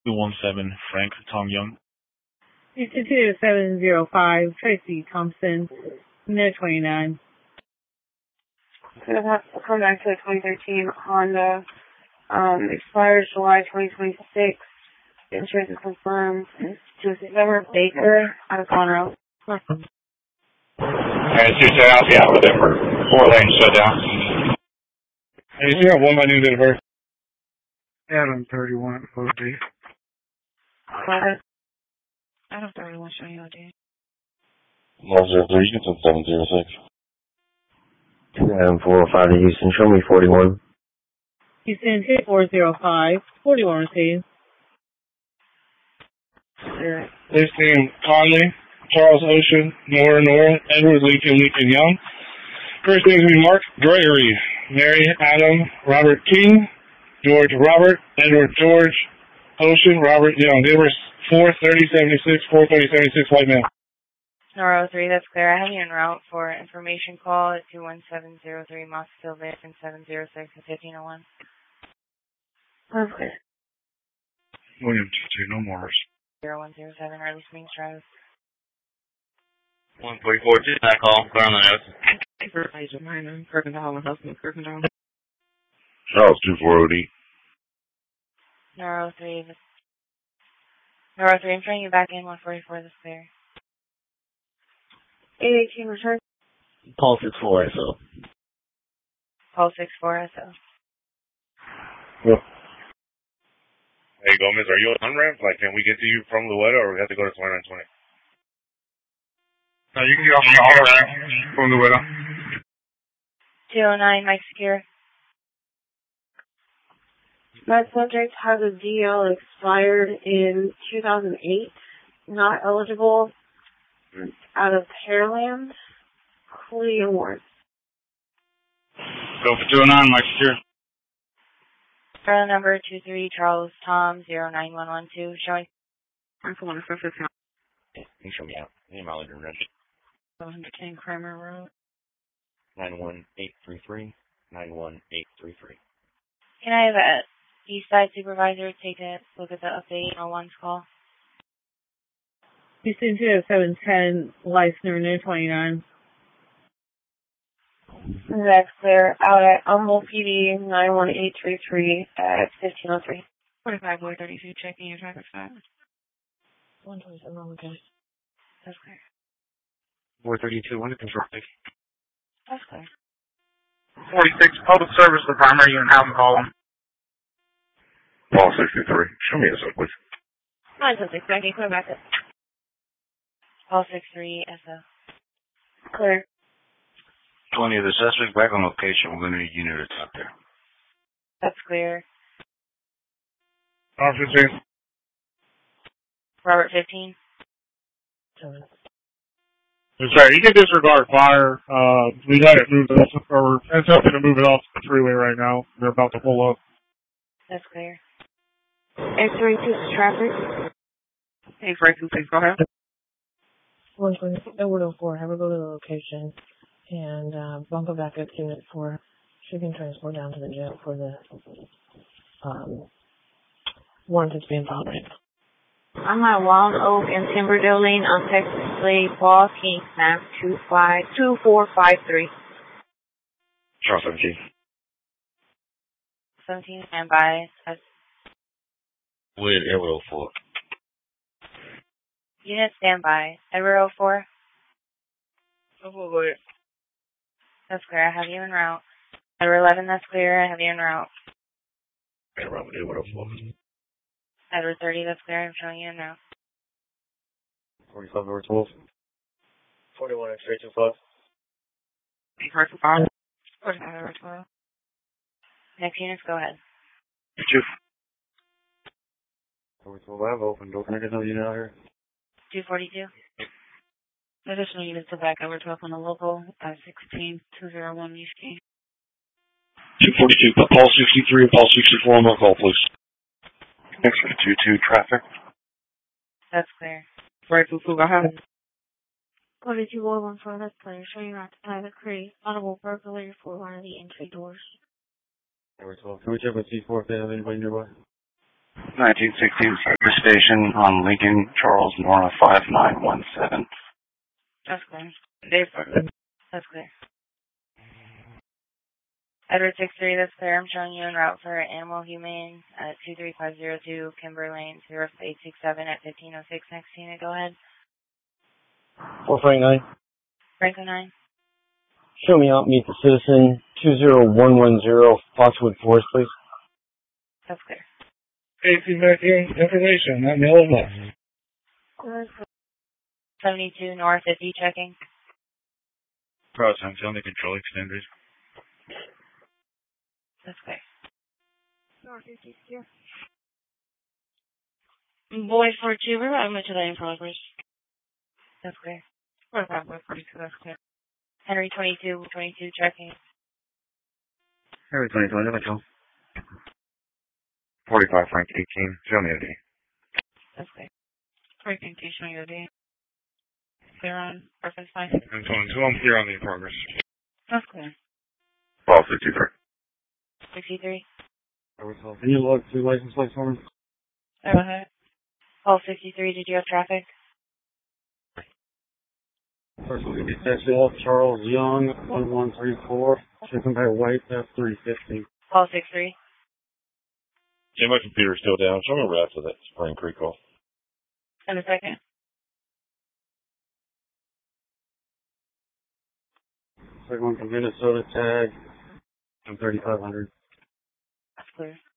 217 Frank Tong Young. 22705 Tracy Thompson, near 29. Gonna have to come back to the 2013 Honda. Expires July 2026. Insurance is confirmed. To November Baker out of Conroe. Alright, 210, I'll be out with it for 4-lane shutdown. Hey, you have one by new date of birth? Adam 31 OD. Adam 31 showing OD. 103, you can send 706. Adam 405 to Houston, show me 41. Houston 2405, 41 received. 16 Conley, Charles Ocean, Nora, Edward Lincoln Young. First names will be Mark Gregory, Mary Adam Robert King, George Robert, Edward George, Ocean Robert Young. They were 43076, 43076 white man. Nora 03, that's clear. I have you en route for information call at 21703 Mossville Vic and 706 and 1501. Okay. William 22, no more. 0107, Early Springs Drive. 144, just that call. Clear on the notes. Supervisor Minor, Kirkendall and Husband, Kirkendall. Charles 24OD. Nora 03, Nora 03, I'm trying you back in 144, that's clear. 818 return. Paul 64 SO. Paul 64 SO. Yeah. Hey Gomez, are you on ramp? Like, can we get to you from Luetta, or we have to go to 2920? No, you can get off on the auto ramp from Luetta. 209, Mike Secure. My subject has a DL expired in 2008, not eligible, out of Pearland, Clearwater. Go for 209, Mike Secure. File number 23 Charles Tom 09112 showing. You show me out. Name mileage and reg. 110 Kramer Road. 91833. 91833. Can I have a East Side Supervisor take a look at the update on one's call? Houston 20710 Leisner, near 29. That's clear. Out at Humble PD 91833 at 1503. 45 Boy 32 checking your traffic stop. 127 okay. That's clear. 432, under control. That's clear. 46, public service, the primary unit, have them call them. Paul 63. Show me this up, please. 976, back in, clear back up. Paul 63, SO. Clear. 20, the suspect back on location. We're going to need unit out there. That's clear. Robert 15. Robert 15. Sorry, you can disregard fire. We got it moved off, or it's helping to move it off the freeway right now. They're about to pull up. That's clear. X-32 traffic. Hey, Frank, please go ahead. 120, Edward 04, have her go to the location and bump her back up to unit 4. Shipping transport down to the jail for the warrant that's being filed right now. I'm at Wild Oak and Timberdale Lane on Texas Slade, Paul King, map 2453. Charles 17. 17, and by With Edward 04. Unit standby. Edward 04. That's clear. I have you en route. Edward 11, that's clear. I have you en route. Edward 04. Edward 30, that's clear. I'm showing you en route. 45 over 12. 41 X-ray 25. 45 over 12. Next units, go ahead. 2. Over 12, I have open door. Can I get another unit out here? 242. Additional units are back over 12 on the local, 16201 East King. 242, Paul 63 and Paul 64 on my call, please. Next for 22 traffic. That's clear. Right, go ahead. 42114, that's clear. Showing out to private creek. Audible burglary for one of the entry doors. Number 12. Can we check with C4 if they have anybody nearby? 1916 Cyber Station on Lincoln, Charles, Nora 5917. That's clear. That's clear. Edward 63, that's clear. I'm showing you en route for Animal Humane at 23502 Kimber Lane, 0867 at 1506. Next unit, go ahead. 429. Franco 9. Show me out, meet the citizen, 20110 Foxwood Forest, please. That's clear. AC vacuum information, that mill is left. 72 North 50 checking. Cross, I'm telling the control extenders. That's clear. North 50 here. Boy 42, we're moving to lane progress. That's clear. Boy 42, that's clear. Henry 22 checking. Henry 22, never go. 45 Frank 18, show me OD. That's clear. Frank 18, showing you the clear on reference 5. I'm 22, I'm clear on the progress. That's clear. Ball 63. 63. Can you look through license plates for me? Go ahead. Call 63, did you have traffic? First, that's Charles Young, 1134. Shipping by White, F350. Call 63. Yeah, my computer's still down. Show me a route to that Spring Creek call. In a second. Second one from Minnesota tag, 3500. That's clear.